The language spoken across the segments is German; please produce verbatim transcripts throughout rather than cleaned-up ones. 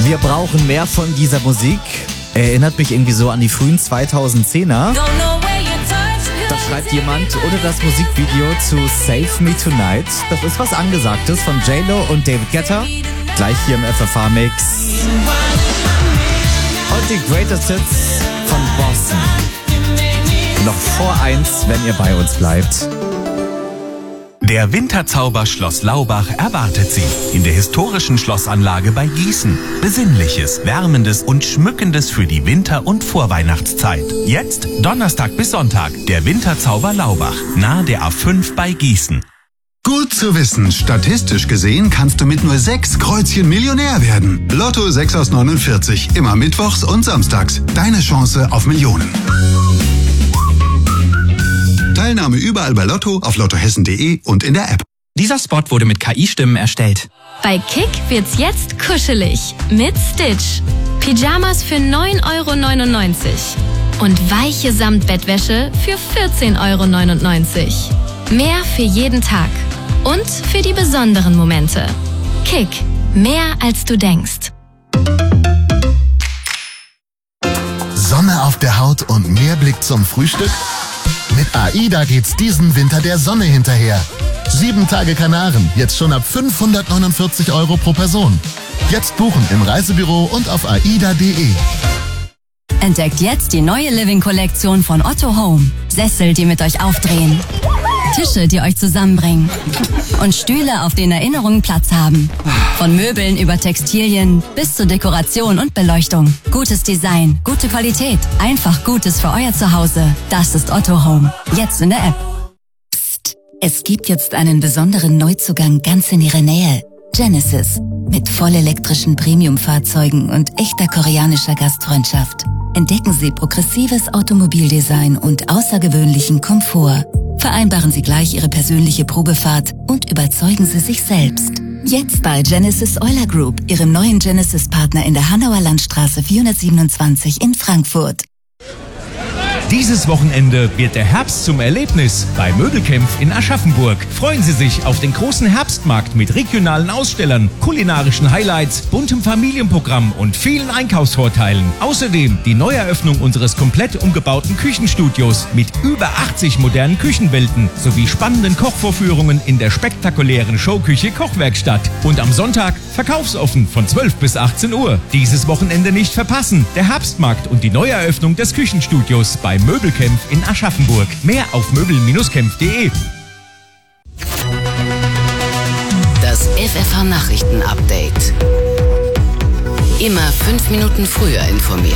Wir brauchen mehr von dieser Musik. Erinnert mich irgendwie so an die frühen zweitausendzehner. Da schreibt jemand unter das Musikvideo zu Save Me Tonight. Das ist was Angesagtes von J-Lo und David Guetta. Gleich hier im F F H-Mix. Und die Greatest Hits von Boston. Noch vor eins, wenn ihr bei uns bleibt. Der Winterzauber Schloss Laubach erwartet Sie in der historischen Schlossanlage bei Gießen. Besinnliches, Wärmendes und Schmückendes für die Winter- und Vorweihnachtszeit. Jetzt Donnerstag bis Sonntag, der Winterzauber Laubach, nahe der A fünf bei Gießen. Gut zu wissen, statistisch gesehen kannst du mit nur sechs Kreuzchen Millionär werden. Lotto sechs aus neunundvierzig, immer mittwochs und samstags. Deine Chance auf Millionen. Teilnahme überall bei Lotto, auf lottohessen punkt de und in der App. Dieser Spot wurde mit K I-Stimmen erstellt. Bei Kick wird's jetzt kuschelig mit Stitch. Pyjamas für neun Euro neunundneunzig und weiche Samtbettwäsche für vierzehn Euro neunundneunzig. Mehr für jeden Tag und für die besonderen Momente. Kick, mehr als du denkst. Sonne auf der Haut und mehr Blick zum Frühstück? Mit AIDA geht's diesen Winter der Sonne hinterher. Sieben Tage Kanaren, jetzt schon ab fünfhundertneunundvierzig Euro pro Person. Jetzt buchen im Reisebüro und auf aida punkt de. Entdeckt jetzt die neue Living-Kollektion von Otto Home. Sessel, die mit euch aufdrehen. Tische, die euch zusammenbringen. Und Stühle, auf denen Erinnerungen Platz haben. Von Möbeln über Textilien bis zur Dekoration und Beleuchtung. Gutes Design, gute Qualität. Einfach Gutes für euer Zuhause. Das ist Otto Home. Jetzt in der App. Psst. Es gibt jetzt einen besonderen Neuzugang ganz in ihrer Nähe. Genesis. Mit vollelektrischen Premium-Fahrzeugen und echter koreanischer Gastfreundschaft. Entdecken Sie progressives Automobildesign und außergewöhnlichen Komfort. Vereinbaren Sie gleich Ihre persönliche Probefahrt und überzeugen Sie sich selbst. Jetzt bei Genesis Euler Group, Ihrem neuen Genesis-Partner in der Hanauer Landstraße vierhundertsiebenundzwanzig in Frankfurt. Dieses Wochenende wird der Herbst zum Erlebnis bei Möbelkämpf in Aschaffenburg. Freuen Sie sich auf den großen Herbstmarkt mit regionalen Ausstellern, kulinarischen Highlights, buntem Familienprogramm und vielen Einkaufsvorteilen. Außerdem die Neueröffnung unseres komplett umgebauten Küchenstudios mit über achtzig modernen Küchenwelten sowie spannenden Kochvorführungen in der spektakulären Showküche Kochwerkstatt. Und am Sonntag verkaufsoffen von zwölf bis achtzehn Uhr. Dieses Wochenende nicht verpassen. Der Herbstmarkt und die Neueröffnung des Küchenstudios bei Möbelkämpf in Aschaffenburg. Mehr auf möbel kämpf punkt de. Das F F H-Nachrichten-Update. Immer fünf Minuten früher informiert.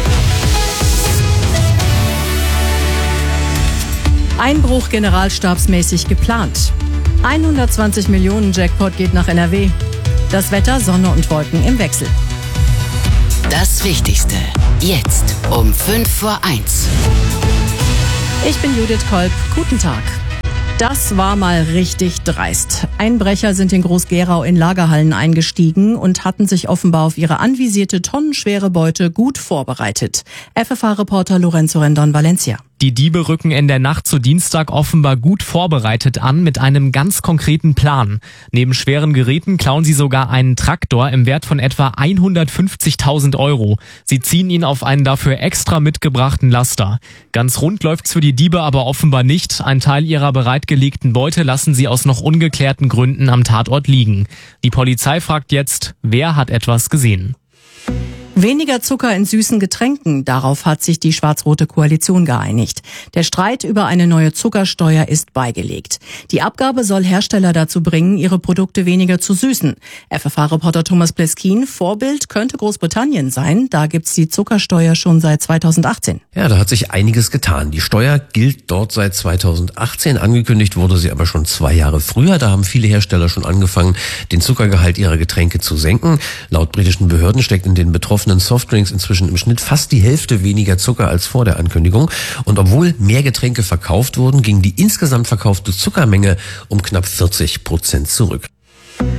Einbruch generalstabsmäßig geplant. hundertzwanzig Millionen Jackpot geht nach N R W. Das Wetter, Sonne und Wolken im Wechsel. Das Wichtigste. Jetzt um fünf vor eins. Ich bin Judith Kolb. Guten Tag. Das war mal richtig dreist. Einbrecher sind in Groß-Gerau in Lagerhallen eingestiegen und hatten sich offenbar auf ihre anvisierte tonnenschwere Beute gut vorbereitet. F F H-Reporter Lorenzo Rendon Valencia. Die Diebe rücken in der Nacht zu Dienstag offenbar gut vorbereitet an mit einem ganz konkreten Plan. Neben schweren Geräten klauen sie sogar einen Traktor im Wert von etwa hundertfünfzigtausend Euro. Sie ziehen ihn auf einen dafür extra mitgebrachten Laster. Ganz rund läuft's für die Diebe aber offenbar nicht. Ein Teil ihrer bereitgelegten Beute lassen sie aus noch ungeklärten Gründen am Tatort liegen. Die Polizei fragt jetzt, wer hat etwas gesehen? Weniger Zucker in süßen Getränken, darauf hat sich die schwarz-rote Koalition geeinigt. Der Streit über eine neue Zuckersteuer ist beigelegt. Die Abgabe soll Hersteller dazu bringen, ihre Produkte weniger zu süßen. F F H-Reporter Thomas Pleskin, Vorbild könnte Großbritannien sein. Da gibt's die Zuckersteuer schon seit zweitausendachtzehn. Ja, da hat sich einiges getan. Die Steuer gilt dort seit zweitausendachtzehn. Angekündigt wurde sie aber schon zwei Jahre früher. Da haben viele Hersteller schon angefangen, den Zuckergehalt ihrer Getränke zu senken. Laut britischen Behörden steckt in den betroffenen Softdrinks inzwischen im Schnitt fast die Hälfte weniger Zucker als vor der Ankündigung. Und obwohl mehr Getränke verkauft wurden, ging die insgesamt verkaufte Zuckermenge um knapp vierzig Prozent zurück.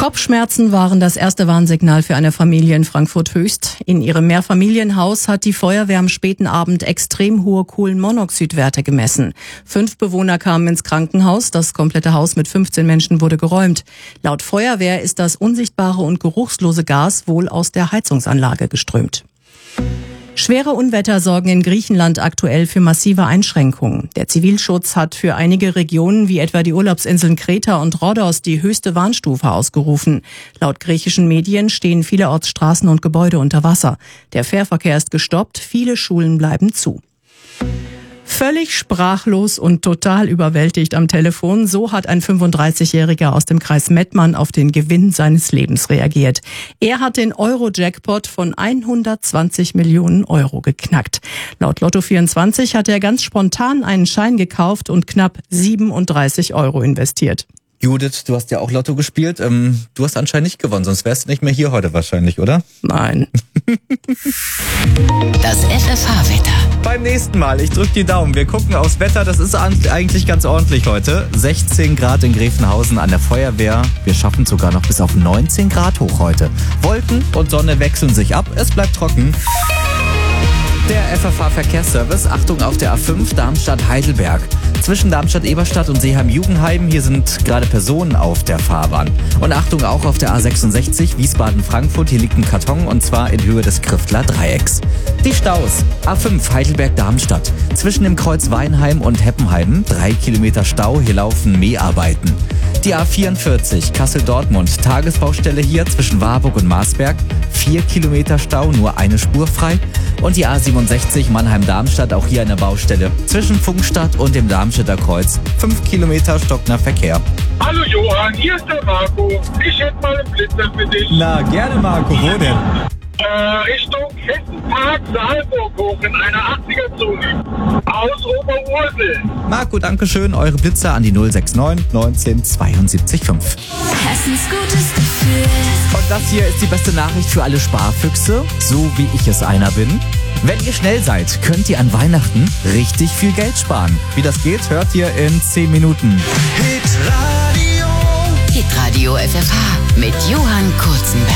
Kopfschmerzen waren das erste Warnsignal für eine Familie in Frankfurt-Höchst. In ihrem Mehrfamilienhaus hat die Feuerwehr am späten Abend extrem hohe Kohlenmonoxidwerte gemessen. Fünf Bewohner kamen ins Krankenhaus. Das komplette Haus mit fünfzehn Menschen wurde geräumt. Laut Feuerwehr ist das unsichtbare und geruchslose Gas wohl aus der Heizungsanlage geströmt. Schwere Unwetter sorgen in Griechenland aktuell für massive Einschränkungen. Der Zivilschutz hat für einige Regionen wie etwa die Urlaubsinseln Kreta und Rhodos die höchste Warnstufe ausgerufen. Laut griechischen Medien stehen vielerorts Straßen und Gebäude unter Wasser. Der Fährverkehr ist gestoppt, viele Schulen bleiben zu. Völlig sprachlos und total überwältigt am Telefon, so hat ein fünfunddreißigjähriger aus dem Kreis Mettmann auf den Gewinn seines Lebens reagiert. Er hat den Euro-Jackpot von hundertzwanzig Millionen Euro geknackt. Laut Lotto vierundzwanzig hat er ganz spontan einen Schein gekauft und knapp siebenunddreißig Euro investiert. Judith, du hast ja auch Lotto gespielt. Ähm, du hast anscheinend nicht gewonnen, sonst wärst du nicht mehr hier heute wahrscheinlich, oder? Nein. Das F F H-Wetter. Beim nächsten Mal, ich drück die Daumen. Wir gucken aufs Wetter, das ist eigentlich ganz ordentlich heute. sechzehn Grad in Gräfenhausen an der Feuerwehr. Wir schaffen sogar noch bis auf neunzehn Grad hoch heute. Wolken und Sonne wechseln sich ab, es bleibt trocken. Der F F H-Verkehrsservice, Achtung auf der A fünf Darmstadt-Heidelberg. Zwischen Darmstadt-Eberstadt und Seeheim-Jugendheim, hier sind gerade Personen auf der Fahrbahn. Und Achtung auch auf der A sechsundsechzig Wiesbaden-Frankfurt, hier liegt ein Karton und zwar in Höhe des Kriftler Dreiecks. Die Staus, A fünf Heidelberg-Darmstadt. Zwischen dem Kreuz Weinheim und Heppenheim, drei Kilometer Stau, hier laufen Mäharbeiten. Die A vierundvierzig Kassel-Dortmund, Tagesbaustelle hier zwischen Warburg und Marsberg, vier Kilometer Stau, nur eine Spur frei. Und die A siebenundsechzig Mannheim-Darmstadt, auch hier eine Baustelle zwischen Funkstadt und dem Darmstädter Kreuz, fünf Kilometer stockender Verkehr. Hallo Johann, hier ist der Marco. Ich hätte mal einen Blitzer für dich. Na, gerne Marco, wo denn? Äh, Richtung Hessenpark, Saalburg hoch in einer achtziger-Zone. Aus Oberursel. Marco, danke schön. Eure Blitzer an die null sechs neun neunzehn zweiundsiebzig fünf. Hessens gutes Gefühl. Und das hier ist die beste Nachricht für alle Sparfüchse, so wie ich es einer bin. Wenn ihr schnell seid, könnt ihr an Weihnachten richtig viel Geld sparen. Wie das geht, hört ihr in zehn Minuten. Hitradio F F H mit Johann Kurzenberg.